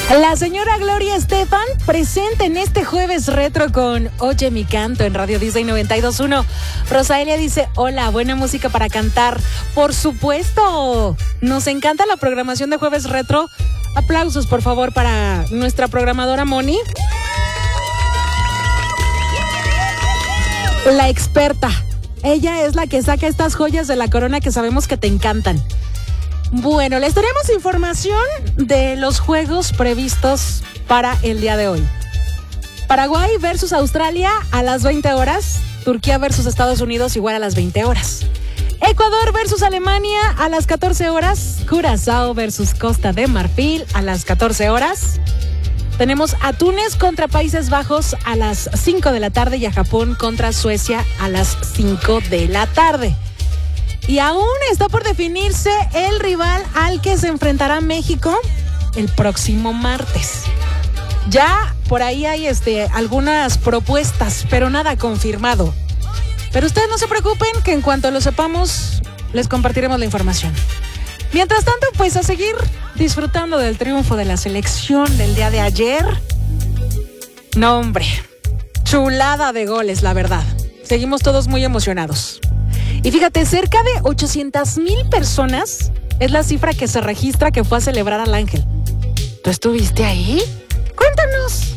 La señora Gloria Estefan presente en este jueves retro con Oye mi canto en Radio Disney 92.1. Rosaelia dice, hola, buena música para cantar. Por supuesto, nos encanta la programación de jueves retro. Aplausos, por favor, para nuestra programadora Moni. La experta. Ella es la que saca estas joyas de la corona que sabemos que te encantan. Bueno, les tenemos información de los juegos previstos para el día de hoy. Paraguay versus Australia a las 20 horas. Turquía versus Estados Unidos igual a las 20 horas. Ecuador versus Alemania a las 14 horas. Curazao versus Costa de Marfil a las 14 horas. Tenemos a Túnez contra Países Bajos a las 5 de la tarde y a Japón contra Suecia a las 5 de la tarde. Y aún está por definirse el rival al que se enfrentará México el próximo martes. Ya por ahí hay algunas propuestas, pero nada confirmado. Pero ustedes no se preocupen, que en cuanto lo sepamos, les compartiremos la información. Mientras tanto, pues a seguir disfrutando del triunfo de la selección del día de ayer. No, hombre, chulada de goles, la verdad. Seguimos todos muy emocionados. Y fíjate, cerca de 800,000 personas es la cifra que se registra que fue a celebrar al Ángel. ¿Tú estuviste ahí? Cuéntanos.